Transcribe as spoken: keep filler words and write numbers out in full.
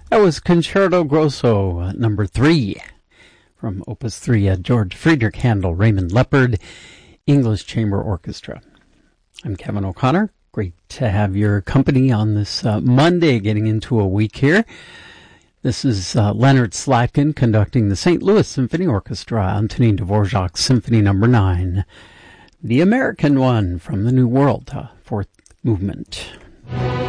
That was Concerto Grosso, uh, number three, from Opus three at George Friedrich Handel, Raymond Leopard, English Chamber Orchestra. I'm Kevin O'Connor. Great to have your company on this uh, Monday, getting into a week here. This is uh, Leonard Slatkin conducting the Saint Louis Symphony Orchestra, Antonin Dvorak's Symphony Number nine, the American one from the New World, uh, fourth movement.